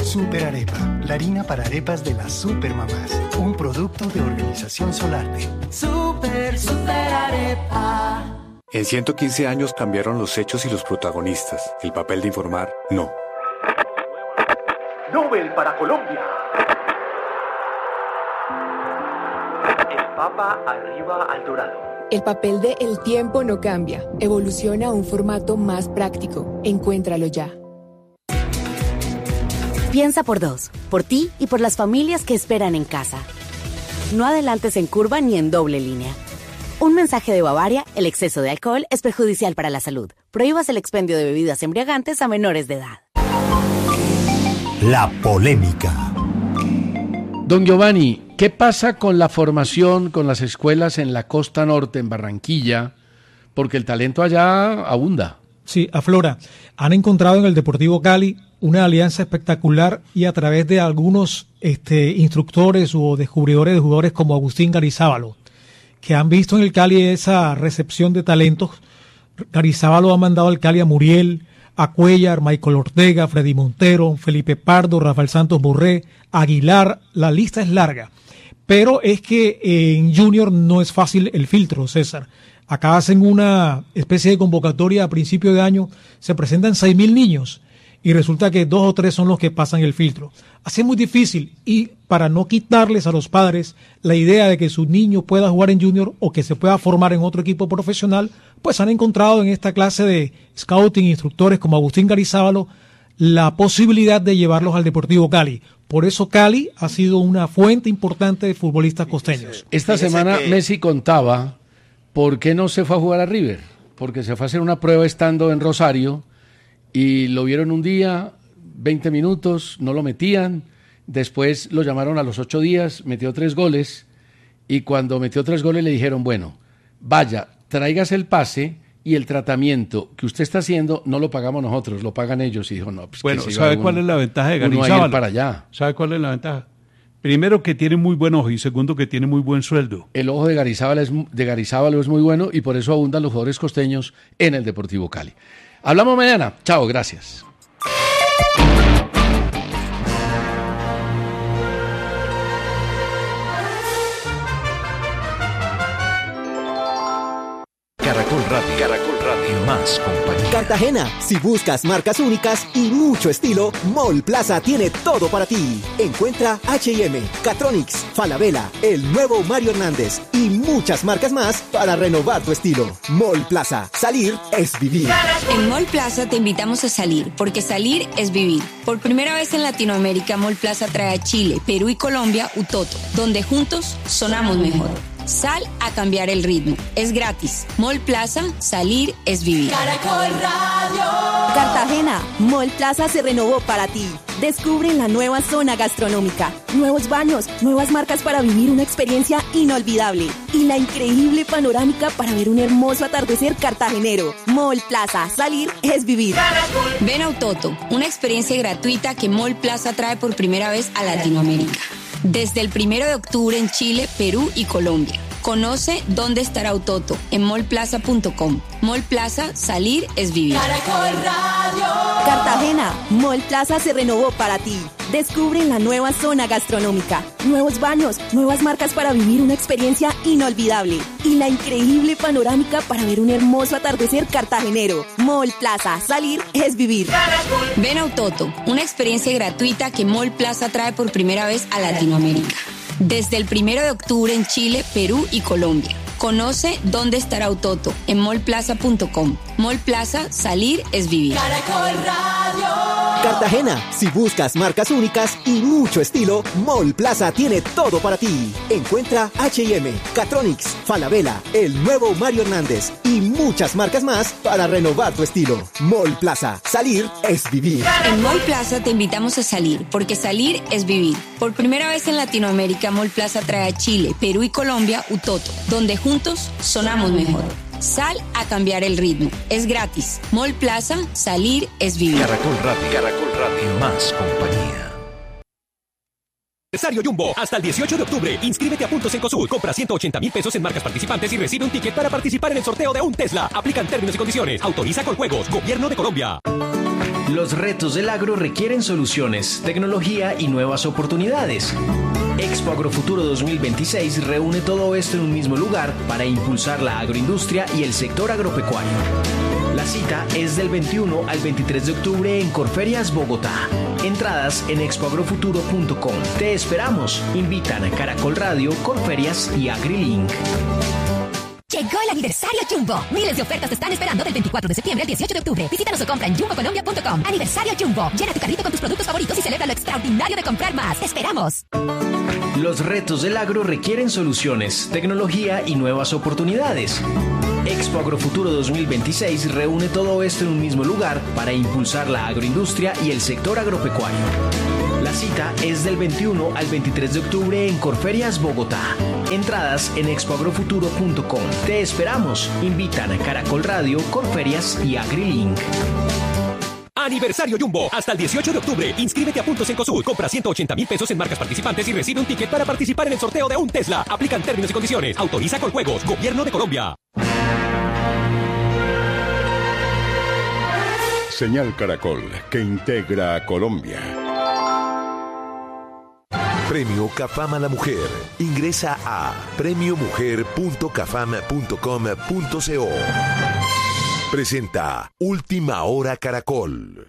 Super Arepa, la harina para arepas de las supermamás. Un producto de Organización Solarte. Super Arepa. En 115 años cambiaron los hechos y los protagonistas. El papel de informar, no. Nobel para Colombia. El Papa arriba al dorado. El papel de El tiempo no cambia. Evoluciona a un formato más práctico. Encuéntralo ya. Piensa por dos, por ti y por las familias que esperan en casa. No adelantes en curva ni en doble línea. Un mensaje de Bavaria: el exceso de alcohol es perjudicial para la salud. Prohíbas el expendio de bebidas embriagantes a menores de edad. La polémica. Don Giovanni, ¿qué pasa con la formación, con las escuelas en la costa norte, en Barranquilla? Porque el talento allá abunda. Sí, aflora. Han encontrado en el Deportivo Cali una alianza espectacular y a través de algunos instructores o descubridores de jugadores como Agustín Garizábalo, que han visto en el Cali esa recepción de talentos. Garizábalo ha mandado al Cali a Muriel, a Cuellar, Michael Ortega, Freddy Montero, Felipe Pardo, Rafael Santos Borré, Aguilar, la lista es larga. Pero es que en Junior no es fácil el filtro, César. Acá hacen una especie de convocatoria a principio de año, se presentan 6.000 niños y resulta que 2 o 3 son los que pasan el filtro. Así es muy difícil, y para no quitarles a los padres la idea de que su niño pueda jugar en Junior o que se pueda formar en otro equipo profesional, pues han encontrado en esta clase de scouting instructores como Agustín Garizábalo la posibilidad de llevarlos al Deportivo Cali. Por eso Cali ha sido una fuente importante de futbolistas costeños. Esta semana Messi contaba por qué no se fue a jugar a River, porque se fue a hacer una prueba estando en Rosario y lo vieron un día, 20 minutos, no lo metían, después lo llamaron a los 8 días, metió 3 goles y cuando metió 3 goles le dijeron, bueno, vaya, tráigase el pase y el tratamiento que usted está haciendo no lo pagamos nosotros, lo pagan ellos. Y dijo, no, pues bueno, ¿sabe cuál es la ventaja de Garizábalo? Para allá. ¿Sabe cuál es la ventaja? Primero, que tiene muy buen ojo, y segundo, que tiene muy buen sueldo. El ojo de Garizábalo es muy bueno y por eso abundan los jugadores costeños en el Deportivo Cali. Hablamos mañana. Chao, gracias. Caracol Radio, más compañía. Cartagena, si buscas marcas únicas y mucho estilo, Mall Plaza tiene todo para ti. Encuentra H&M, Catronics, Falabella, el nuevo Mario Hernández y muchas marcas más para renovar tu estilo. Mall Plaza, salir es vivir. En Mall Plaza te invitamos a salir, porque salir es vivir. Por primera vez en Latinoamérica, Mall Plaza trae a Chile, Perú y Colombia Utoto, donde juntos sonamos mejor. Sal a cambiar el ritmo. Es gratis. Mall Plaza, salir es vivir. Caracol Radio. Cartagena, Mall Plaza se renovó para ti. Descubre la nueva zona gastronómica, nuevos baños, nuevas marcas para vivir una experiencia inolvidable y la increíble panorámica para ver un hermoso atardecer cartagenero. Mall Plaza, salir es vivir. Ven a Utoto, una experiencia gratuita que Mall Plaza trae por primera vez a Latinoamérica. Desde el 1 de octubre en Chile, Perú y Colombia. Conoce dónde estará Utoto en mallplaza.com. Mall Plaza, salir es vivir. Caracol Radio. Cartagena, Mall Plaza se renovó para ti. Descubre la nueva zona gastronómica, nuevos baños, nuevas marcas para vivir una experiencia inolvidable y la increíble panorámica para ver un hermoso atardecer cartagenero. Mall Plaza, salir es vivir. Ven a Utoto, una experiencia gratuita que Mall Plaza trae por primera vez a Latinoamérica. Desde el 1 de octubre en Chile, Perú y Colombia. Conoce dónde estará Utoto en mallplaza.com. Mall Plaza, salir es vivir. Caracol Radio. Cartagena, si buscas marcas únicas y mucho estilo, Mall Plaza tiene todo para ti. Encuentra H&M, Catronics, Falabella, el nuevo Mario Hernández y muchas marcas más para renovar tu estilo. Mall Plaza, salir es vivir. En Mall Plaza te invitamos a salir, porque salir es vivir. Por primera vez en Latinoamérica, Mall Plaza trae a Chile, Perú y Colombia Utoto, donde juntos sonamos mejor. Sal a cambiar el ritmo. Es gratis. Mall Plaza, salir es vivir. Caracol Radio, más compañía. Aniversario Jumbo, hasta el 18 de octubre. Inscríbete a Puntos Cencosud. Compra 180,000 pesos en marcas participantes y recibe un ticket para participar en el sorteo de un Tesla. Aplican términos y condiciones. Autoriza con juegos. Gobierno de Colombia. Los retos del agro requieren soluciones, tecnología y nuevas oportunidades. Expo Agrofuturo 2026 reúne todo esto en un mismo lugar para impulsar la agroindustria y el sector agropecuario. La cita es del 21 al 23 de octubre en Corferias, Bogotá. Entradas en expoagrofuturo.com. Te esperamos. Invitan a Caracol Radio, Corferias y AgriLink. Llegó el aniversario Jumbo. Miles de ofertas te están esperando del 24 de septiembre al 18 de octubre. Visítanos o compra en jumbocolombia.com. Aniversario Jumbo. Llena tu carrito con tus productos favoritos y celebra lo extraordinario de comprar más. ¡Te esperamos! Los retos del agro requieren soluciones, tecnología y nuevas oportunidades. Expo Agrofuturo 2026 reúne todo esto en un mismo lugar para impulsar la agroindustria y el sector agropecuario. La cita es del 21 al 23 de octubre en Corferias, Bogotá. Entradas en expoagrofuturo.com. Te esperamos. Invitan a Caracol Radio, Corferias y AgriLink. Aniversario Jumbo, hasta el 18 de octubre. Inscríbete a Puntos Encosud, compra 180.000 pesos en marcas participantes y recibe un ticket para participar en el sorteo de un Tesla. Aplican términos y condiciones. Autoriza Coljuegos, Gobierno de Colombia. Señal Caracol, que integra a Colombia. Premio CAFAM a la Mujer. Ingresa a premiomujer.cafam.com.co. Presenta Última Hora Caracol.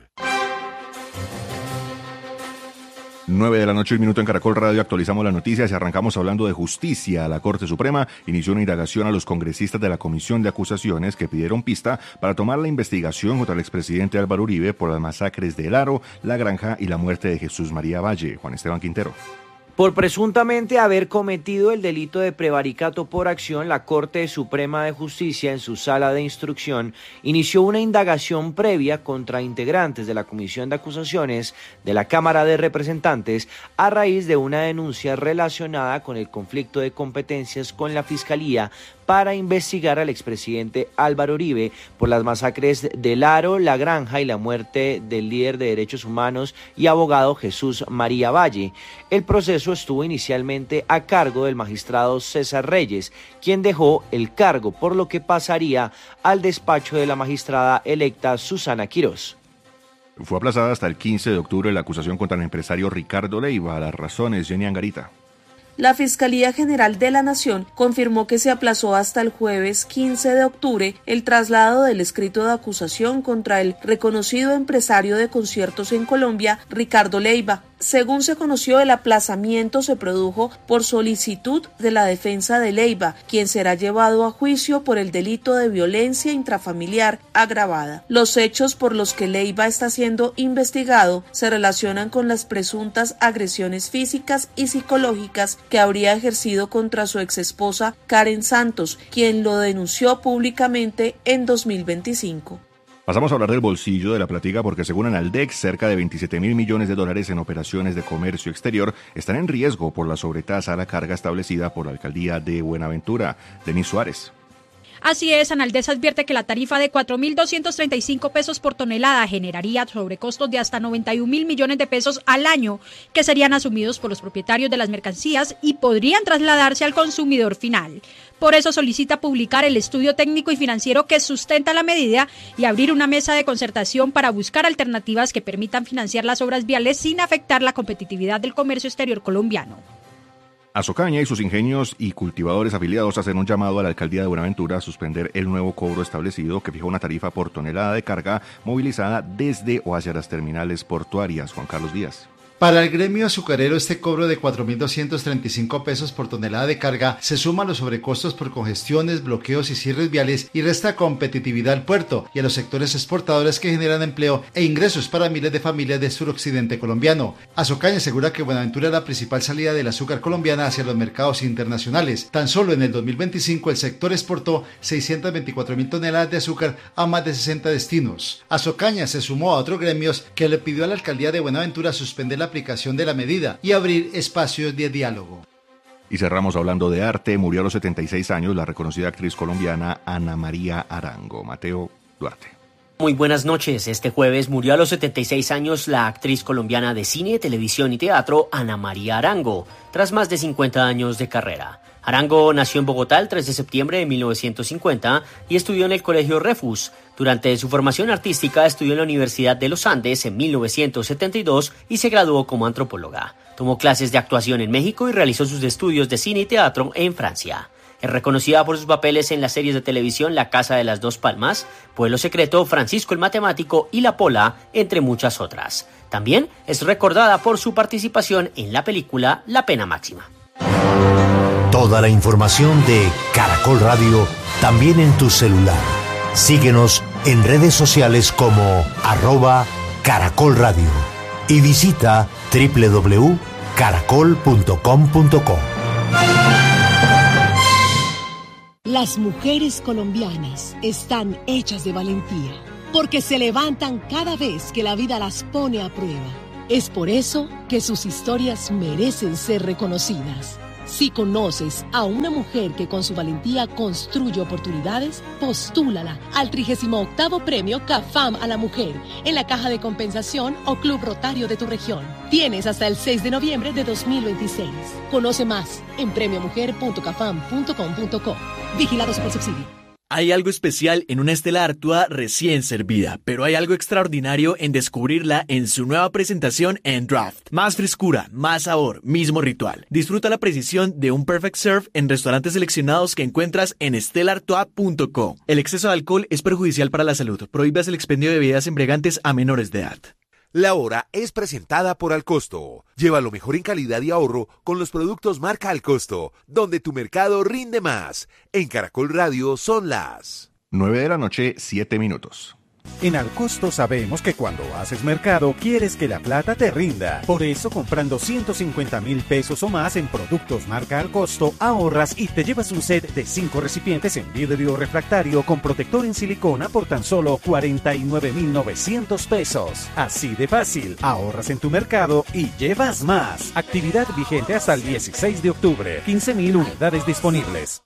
9 de la noche, 1 minuto en Caracol Radio. Actualizamos las noticias y arrancamos hablando de justicia. La Corte Suprema inició una indagación a los congresistas de la Comisión de Acusaciones que pidieron pista para tomar la investigación contra el expresidente Álvaro Uribe por las masacres de El Aro, La Granja y la muerte de Jesús María Valle. Juan Esteban Quintero. Por presuntamente haber cometido el delito de prevaricato por acción, la Corte Suprema de Justicia, en su sala de instrucción, inició una indagación previa contra integrantes de la Comisión de Acusaciones de la Cámara de Representantes a raíz de una denuncia relacionada con el conflicto de competencias con la Fiscalía para investigar al expresidente Álvaro Uribe por las masacres de El Aro, La Granja y la muerte del líder de derechos humanos y abogado Jesús María Valle. El proceso estuvo inicialmente a cargo del magistrado César Reyes, quien dejó el cargo, por lo que pasaría al despacho de la magistrada electa Susana Quirós. Fue aplazada hasta el 15 de octubre la acusación contra el empresario Ricardo Leiva. Las razones, Jenny Angarita. La Fiscalía General de la Nación confirmó que se aplazó hasta el jueves 15 de octubre el traslado del escrito de acusación contra el reconocido empresario de conciertos en Colombia, Ricardo Leiva. Según se conoció, el aplazamiento se produjo por solicitud de la defensa de Leiva, quien será llevado a juicio por el delito de violencia intrafamiliar agravada. Los hechos por los que Leiva está siendo investigado se relacionan con las presuntas agresiones físicas y psicológicas que habría ejercido contra su exesposa Karen Santos, quien lo denunció públicamente en 2025. Pasamos a hablar del bolsillo de la platica porque según Analdex, cerca de 27.000 millones de dólares en operaciones de comercio exterior están en riesgo por la sobretasa a la carga establecida por la alcaldía de Buenaventura. Denis Suárez. Así es, Analdex advierte que la tarifa de 4.235 pesos por tonelada generaría sobrecostos de hasta 91.000 millones de pesos al año, que serían asumidos por los propietarios de las mercancías y podrían trasladarse al consumidor final. Por eso solicita publicar el estudio técnico y financiero que sustenta la medida y abrir una mesa de concertación para buscar alternativas que permitan financiar las obras viales sin afectar la competitividad del comercio exterior colombiano. Azocaña y sus ingenios y cultivadores afiliados hacen un llamado a la alcaldía de Buenaventura a suspender el nuevo cobro establecido que fija una tarifa por tonelada de carga movilizada desde o hacia las terminales portuarias. Juan Carlos Díaz. Para el gremio azucarero, este cobro de 4.235 pesos por tonelada de carga se suma a los sobrecostos por congestiones, bloqueos y cierres viales y resta competitividad al puerto y a los sectores exportadores que generan empleo e ingresos para miles de familias del suroccidente colombiano. Azocaña asegura que Buenaventura es la principal salida del azúcar colombiana hacia los mercados internacionales. Tan solo en el 2025 el sector exportó 624.000 toneladas de azúcar a más de 60 destinos. Azocaña se sumó a otros gremios que le pidió a la alcaldía de Buenaventura suspender la aplicación de la medida y abrir espacios de diálogo. Y cerramos hablando de arte. Murió a los 76 años la reconocida actriz colombiana Ana María Arango. Mateo Duarte. Muy buenas noches. Este jueves murió a los 76 años la actriz colombiana de cine, televisión y teatro Ana María Arango, tras más de 50 años de carrera. Arango nació en Bogotá el 3 de septiembre de 1950 y estudió en el Colegio Refus. Durante su formación artística estudió en la Universidad de los Andes en 1972 y se graduó como antropóloga. Tomó clases de actuación en México y realizó sus estudios de cine y teatro en Francia. Es reconocida por sus papeles en las series de televisión La Casa de las Dos Palmas, Pueblo Secreto, Francisco el Matemático y La Pola, entre muchas otras. También es recordada por su participación en la película La Pena Máxima. Toda la información de Caracol Radio también en tu celular. Síguenos en redes sociales como @Caracol Radio y visita www.caracol.com.co. Las mujeres colombianas están hechas de valentía, porque se levantan cada vez que la vida las pone a prueba. Es por eso que sus historias merecen ser reconocidas. Si conoces a una mujer que con su valentía construye oportunidades, postúlala al 38º Premio CAFAM a la Mujer en la Caja de Compensación o Club Rotario de tu región. Tienes hasta el 6 de noviembre de 2026. Conoce más en premiomujer.cafam.com.co. Vigilado Supersubsidio. Hay algo especial en una Stella Artois recién servida, pero hay algo extraordinario en descubrirla en su nueva presentación en Draft. Más frescura, más sabor, mismo ritual. Disfruta la precisión de un Perfect Serve en restaurantes seleccionados que encuentras en stellaartois.co. El exceso de alcohol es perjudicial para la salud. Prohíbas el expendio de bebidas embriagantes a menores de edad. La hora es presentada por Alcosto. Lleva lo mejor en calidad y ahorro con los productos marca Alcosto, donde tu mercado rinde más. En Caracol Radio son las 9:07 a.m. En Alcosto sabemos que cuando haces mercado quieres que la plata te rinda. Por eso, comprando 150.000 pesos o más en productos marca Alcosto, ahorras y te llevas un set de 5 recipientes en vidrio refractario con protector en silicona por tan solo 49.900 pesos. Así de fácil, ahorras en tu mercado y llevas más. Actividad vigente hasta el 16 de octubre. 15.000 unidades disponibles.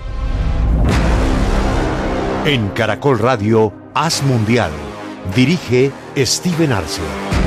En Caracol Radio, Haz Mundial. Dirige Steven Arce.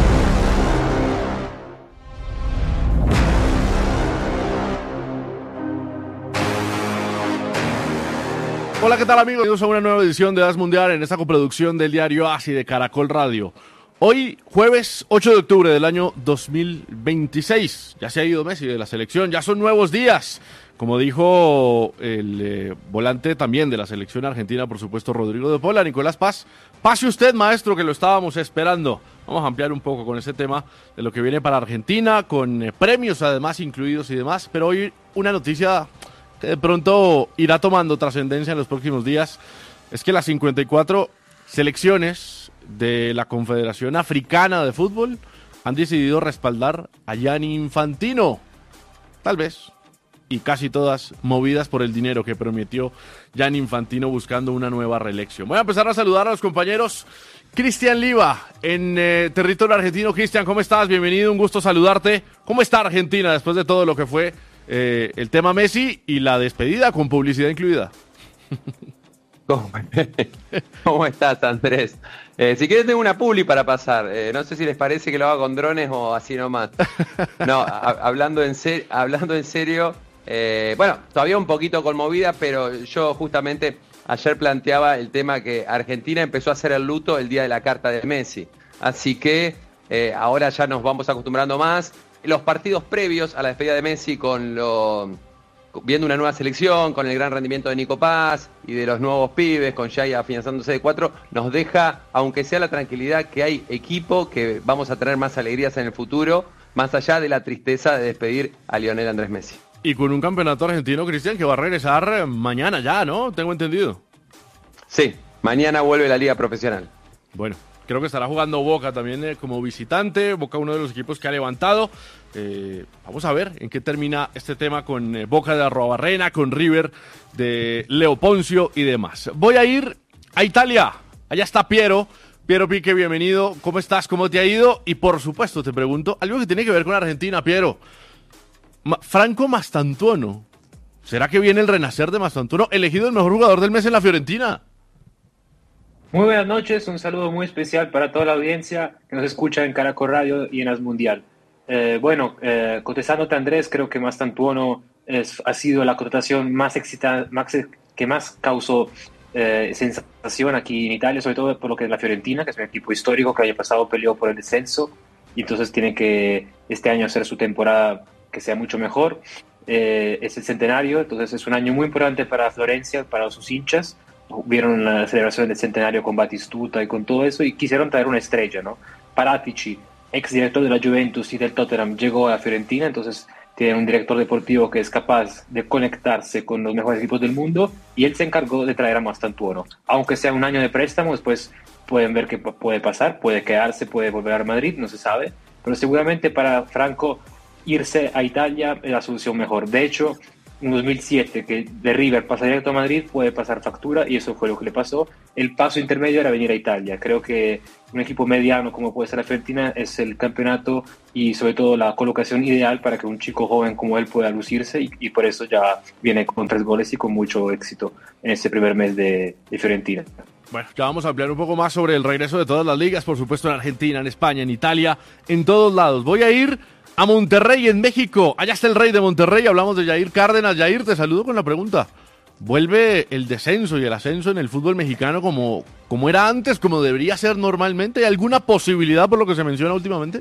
Hola, ¿qué tal amigos? Bienvenidos a una nueva edición de Haz Mundial en esta coproducción del diario AS y de Caracol Radio. Hoy, jueves 8 de octubre del año 2026. Ya se ha ido Messi de la selección, ya son nuevos días. Como dijo el volante también de la selección argentina, por supuesto, Rodrigo de Paula, Nicolás Paz. Pase usted, maestro, que lo estábamos esperando. Vamos a ampliar un poco con ese tema de lo que viene para Argentina, con premios además incluidos y demás. Pero hoy una noticia que de pronto irá tomando trascendencia en los próximos días. Es que las 54 selecciones de la Confederación Africana de Fútbol han decidido respaldar a Gianni Infantino. Tal vez. Y casi todas movidas por el dinero que prometió Gianni Infantino buscando una nueva reelección. Voy a empezar a saludar a los compañeros. Cristian Liva, en territorio argentino. Cristian, ¿cómo estás? Bienvenido, un gusto saludarte. ¿Cómo está Argentina después de todo lo que fue el tema Messi y la despedida con publicidad incluida? ¿Cómo estás, Andrés? Si quieres tengo una publi para pasar. No sé si les parece que lo haga con drones o así nomás. No, hablando en serio... bueno, todavía un poquito conmovida, pero yo justamente ayer planteaba el tema que Argentina empezó a hacer el luto el día de la carta de Messi. Así que ahora ya nos vamos acostumbrando más. Los partidos previos a la despedida de Messi viendo una nueva selección, con el gran rendimiento de Nico Paz y de los nuevos pibes, con Jay afianzándose de 4, nos deja, aunque sea la tranquilidad, que hay equipo, que vamos a tener más alegrías en el futuro, más allá de la tristeza de despedir a Lionel Andrés Messi. Y con un campeonato argentino, Cristian, que va a regresar mañana ya, ¿no? Tengo entendido. Sí, mañana vuelve la liga profesional. Bueno, creo que estará jugando Boca también como visitante. Boca, uno de los equipos que ha levantado. Vamos a ver en qué termina este tema con Boca de Arrobarrena, con River de Leo Poncio y demás. Voy a ir a Italia. Allá está Piero. Piero Pique, bienvenido. ¿Cómo estás? ¿Cómo te ha ido? Y por supuesto te pregunto algo que tiene que ver con Argentina, Piero. Franco Mastantuono. ¿Será que viene el renacer de Mastantuono? Elegido el mejor jugador del mes en la Fiorentina. Muy buenas noches, un saludo muy especial para toda la audiencia que nos escucha en Caracol Radio y en Haz Mundial. Contestándote, Andrés, creo que Mastantuono ha sido la contratación más exitosa, que más causó sensación aquí en Italia, sobre todo por lo que es la Fiorentina, que es un equipo histórico que el año pasado peleó por el descenso y entonces tiene que este año hacer su temporada que sea mucho mejor. Es el centenario, entonces es un año muy importante para Florencia, para sus hinchas. Vieron la celebración del centenario con Batistuta y con todo eso y quisieron traer una estrella, ¿no? Paratici, ex director de la Juventus y del Tottenham, llegó a Fiorentina, entonces tiene un director deportivo que es capaz de conectarse con los mejores equipos del mundo y él se encargó de traer a Mastantuono. Aunque sea un año de préstamo, después pueden ver qué puede pasar, puede quedarse, puede volver a Madrid, no se sabe, pero seguramente para Franco irse a Italia es la solución mejor. De hecho, en 2007, que de River pasa directo a Madrid, puede pasar factura y eso fue lo que le pasó. El paso intermedio era venir a Italia. Creo que un equipo mediano como puede ser la Fiorentina es el campeonato y sobre todo la colocación ideal para que un chico joven como él pueda lucirse y por eso ya viene con 3 goles y con mucho éxito en este primer mes de Fiorentina. Bueno, ya vamos a hablar un poco más sobre el regreso de todas las ligas, por supuesto en Argentina, en España, en Italia, en todos lados. Voy a ir a Monterrey, en México. Allá está el rey de Monterrey. Hablamos de Jair Cárdenas. Jair, te saludo con la pregunta. ¿Vuelve el descenso y el ascenso en el fútbol mexicano como era antes, como debería ser normalmente? ¿Hay alguna posibilidad por lo que se menciona últimamente?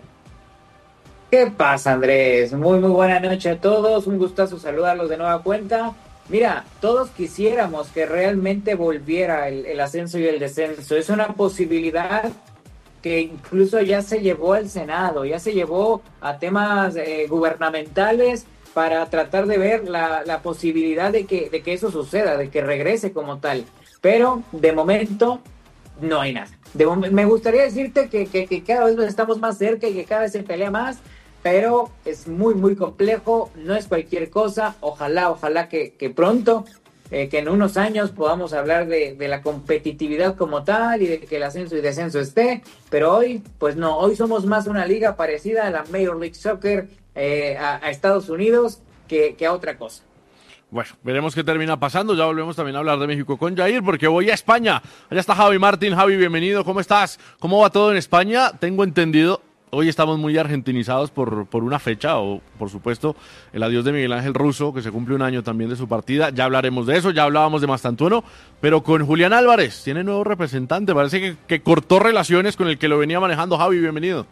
¿Qué pasa, Andrés? Muy buena noche a todos. Un gustazo saludarlos de nueva cuenta. Mira, todos quisiéramos que realmente volviera el ascenso y el descenso. Es una posibilidad que incluso ya se llevó al Senado, ya se llevó a temas gubernamentales para tratar de ver la posibilidad de que eso suceda, de que regrese como tal. Pero de momento no hay nada. Me gustaría decirte que cada vez estamos más cerca y que cada vez se pelea más, pero es muy complejo, no es cualquier cosa. Ojalá que pronto, que en unos años podamos hablar de la competitividad como tal y de que el ascenso y descenso esté, pero hoy, pues no, hoy somos más una liga parecida a la Major League Soccer, a Estados Unidos, que a otra cosa. Bueno, veremos qué termina pasando. Ya volvemos también a hablar de México con Jair, porque voy a España. Allá está Javi Martín. Javi, bienvenido. ¿Cómo estás? ¿Cómo va todo en España? Tengo entendido, hoy estamos muy argentinizados por una fecha, o por supuesto, el adiós de Miguel Ángel Russo, que se cumple un año también de su partida. Ya hablaremos de eso, ya hablábamos de Mastantuono, pero con Julián Álvarez, tiene nuevo representante. Parece que cortó relaciones con el que lo venía manejando. Javi, bienvenido.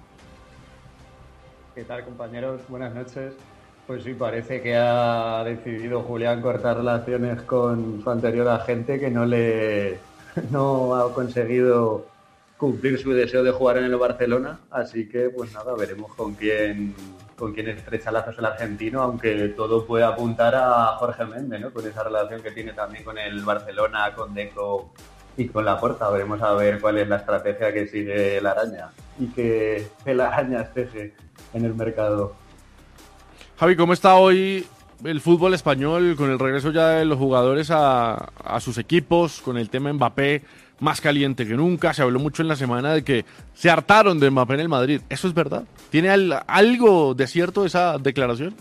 ¿Qué tal, compañeros? Buenas noches. Pues sí, parece que ha decidido Julián cortar relaciones con su anterior agente, que no ha conseguido cumplir su deseo de jugar en el Barcelona, así que pues nada, veremos con quién estrecha lazos el argentino, aunque todo puede apuntar a Jorge Méndez, ¿no? Con esa relación que tiene también con el Barcelona, con Deco y con Laporta. Veremos a ver cuál es la estrategia que sigue la Araña y que el Araña teje en el mercado. Javi, ¿cómo está hoy el fútbol español con el regreso ya de los jugadores a sus equipos, con el tema Mbappé más caliente que nunca? Se habló mucho en la semana de que se hartaron de Mbappé en el Madrid. ¿Eso es verdad? ¿Tiene algo de cierto esa declaración?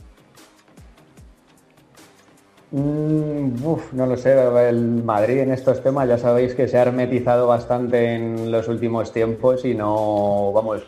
No lo sé. El Madrid en estos temas ya sabéis que se ha hermetizado bastante en los últimos tiempos y no, vamos,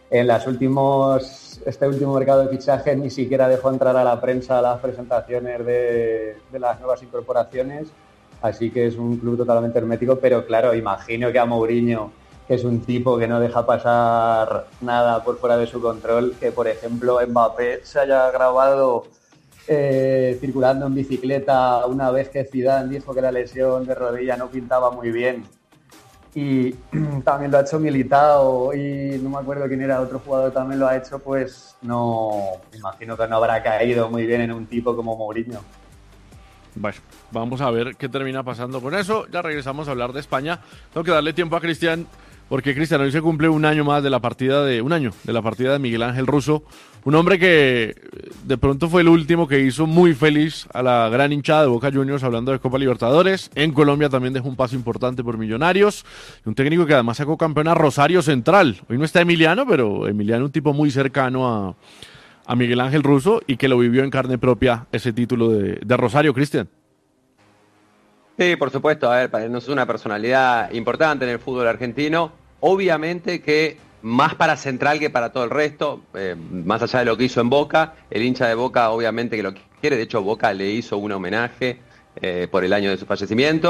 este último mercado de fichaje ni siquiera dejó entrar a la prensa las presentaciones de las nuevas incorporaciones. Así que es un club totalmente hermético, pero claro, imagino que a Mourinho, que es un tipo que no deja pasar nada por fuera de su control, que por ejemplo Mbappé se haya grabado circulando en bicicleta una vez que Zidane dijo que la lesión de rodilla no pintaba muy bien. Y también lo ha hecho Militao y no me acuerdo quién era, otro jugador también lo ha hecho, pues no, imagino que no habrá caído muy bien en un tipo como Mourinho. Bueno, vamos a ver qué termina pasando con eso. Ya regresamos a hablar de España. Tengo que darle tiempo a Cristian, porque Cristian, hoy se cumple un año de la partida de Miguel Ángel Russo, un hombre que de pronto fue el último que hizo muy feliz a la gran hinchada de Boca Juniors, hablando de Copa Libertadores. En Colombia también dejó un paso importante por Millonarios, un técnico que además sacó campeón a Rosario Central. Hoy no está Emiliano, pero Emiliano, un tipo muy cercano a Miguel Ángel Russo y que lo vivió en carne propia ese título de Rosario. Cristian. Sí, por supuesto. A ver, para nosotros es una personalidad importante en el fútbol argentino. Obviamente que más para Central que para todo el resto, más allá de lo que hizo en Boca, el hincha de Boca obviamente que lo quiere. De hecho, Boca le hizo un homenaje por el año de su fallecimiento.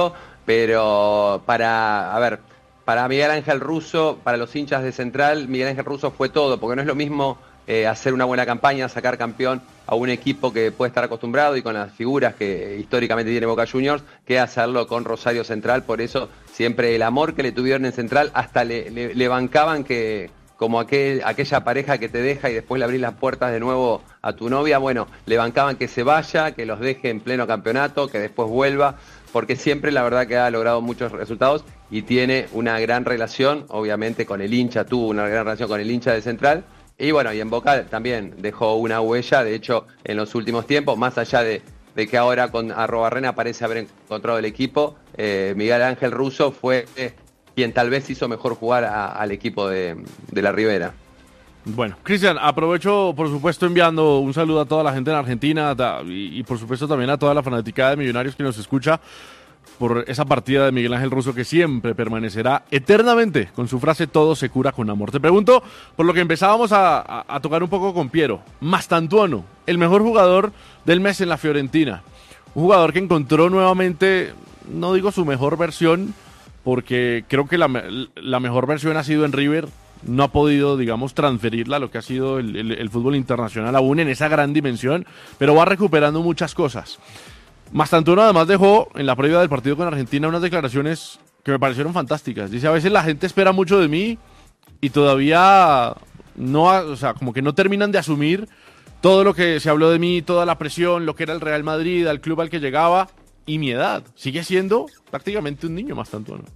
pero para Miguel Ángel Russo, para los hinchas de Central, Miguel Ángel Russo fue todo, porque no es lo mismo hacer una buena campaña, sacar campeón a un equipo que puede estar acostumbrado y con las figuras que históricamente tiene Boca Juniors, que hacerlo con Rosario Central. Por eso siempre el amor que le tuvieron en Central, hasta le bancaban que, como aquella pareja que te deja y después le abrís las puertas de nuevo a tu novia, bueno, le bancaban que se vaya, que los deje en pleno campeonato, que después vuelva, porque siempre la verdad que ha logrado muchos resultados y tiene una gran relación, obviamente con el hincha, tuvo una gran relación con el hincha de Central. Y bueno, y en Boca también dejó una huella, de hecho, en los últimos tiempos, más allá de que ahora con Arrobarrena parece haber encontrado el equipo, Miguel Ángel Russo fue quien tal vez hizo mejor jugar al equipo de la Ribera. Bueno, Cristian, aprovecho, por supuesto, enviando un saludo a toda la gente en Argentina y por supuesto también a toda la fanaticada de Millonarios que nos escucha por esa partida de Miguel Ángel Russo que siempre permanecerá eternamente con su frase "todo se cura con amor". Te pregunto, por lo que empezábamos a tocar un poco con Piero, Mastantuono, el mejor jugador del mes en la Fiorentina, un jugador que encontró nuevamente, no digo su mejor versión, porque creo que la mejor versión ha sido en River, no ha podido, digamos, transferirla a lo que ha sido el fútbol internacional aún en esa gran dimensión, pero va recuperando muchas cosas. Mastantuono además dejó en la previa del partido con Argentina unas declaraciones que me parecieron fantásticas. Dice: a veces la gente espera mucho de mí y todavía no, o sea, como que no terminan de asumir todo lo que se habló de mí, toda la presión, lo que era el Real Madrid, al club al que llegaba y mi edad. Sigue siendo prácticamente un niño Mastantuono.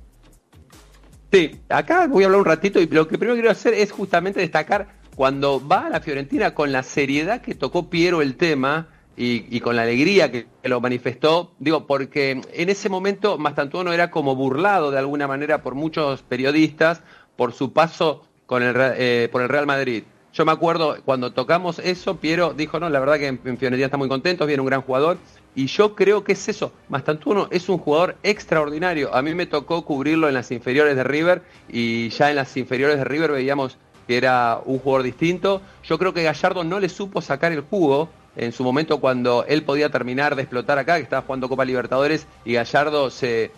Sí, acá voy a hablar un ratito y lo que primero quiero hacer es justamente destacar cuando va a la Fiorentina con la seriedad que tocó Piero el tema y con la alegría que lo manifestó, digo, porque en ese momento Mastantuono era como burlado de alguna manera por muchos periodistas por su paso por el Real Madrid. Yo me acuerdo cuando tocamos eso, Piero dijo: no, la verdad que en Fiorentina está muy contento, viene un gran jugador. Y yo creo que es eso, Mastantuono es un jugador extraordinario. A mí me tocó cubrirlo en las inferiores de River y ya en las inferiores de River veíamos que era un jugador distinto. Yo creo que Gallardo no le supo sacar el jugo en su momento cuando él podía terminar de explotar acá, que estaba jugando Copa Libertadores, y Gallardo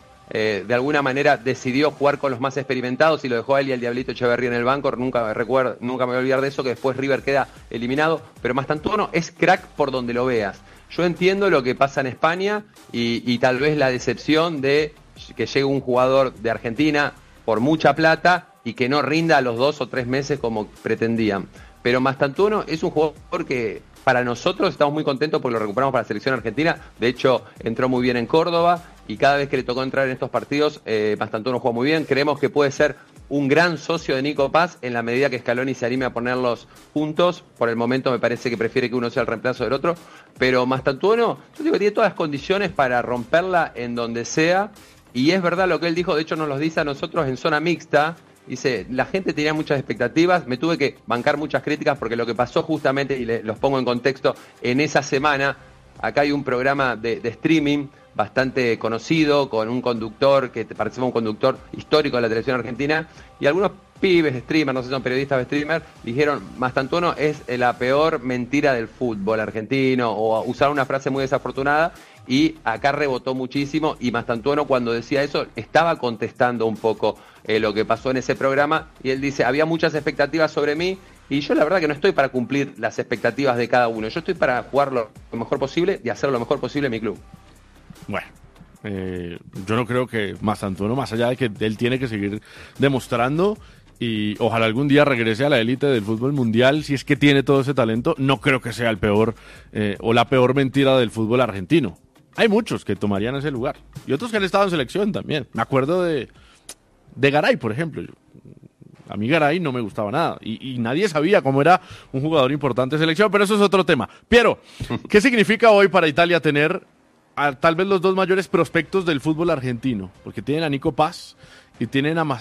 de alguna manera decidió jugar con los más experimentados y lo dejó a él y al Diablito Echeverría en el banco. Nunca me voy a olvidar de eso, que después River queda eliminado. Pero Mastantuono es crack por donde lo veas. Yo entiendo lo que pasa en España y tal vez la decepción de que llegue un jugador de Argentina por mucha plata y que no rinda a los 2 o 3 meses como pretendían. Pero Mastantuono es un jugador que para nosotros estamos muy contentos porque lo recuperamos para la selección argentina. De hecho, entró muy bien en Córdoba y cada vez que le tocó entrar en estos partidos, Mastantuono juega muy bien. Creemos que puede ser un gran socio de Nico Paz en la medida que Scaloni se anime a ponerlos juntos. Por el momento me parece que prefiere que uno sea el reemplazo del otro. Pero Mastantuono, yo digo que tiene todas las condiciones para romperla en donde sea. Y es verdad lo que él dijo, de hecho nos lo dice a nosotros en zona mixta. Dice, la gente tenía muchas expectativas, me tuve que bancar muchas críticas porque lo que pasó justamente, y los pongo en contexto, en esa semana, acá hay un programa de streaming bastante conocido, con un conductor que parece un conductor histórico de la televisión argentina, y algunos pibes, streamers, no sé si son periodistas o streamers, dijeron: Mastantuono es la peor mentira del fútbol argentino, o usaron una frase muy desafortunada, y acá rebotó muchísimo, y Mastantuono cuando decía eso estaba contestando un poco lo que pasó en ese programa, y él dice: había muchas expectativas sobre mí, y yo la verdad que no estoy para cumplir las expectativas de cada uno, yo estoy para jugar lo mejor posible y hacer lo mejor posible en mi club. Bueno, yo no creo que Mastantuono, más allá de que él tiene que seguir demostrando y ojalá algún día regrese a la élite del fútbol mundial, si es que tiene todo ese talento, no creo que sea el peor o la peor mentira del fútbol argentino. Hay muchos que tomarían ese lugar y otros que han estado en selección también. Me acuerdo de Garay, por ejemplo. A mí Garay no me gustaba nada y nadie sabía cómo era un jugador importante de selección, pero eso es otro tema. Piero, ¿qué significa hoy para Italia tener a tal vez los dos mayores prospectos del fútbol argentino? Porque tienen a Nico Paz y tienen a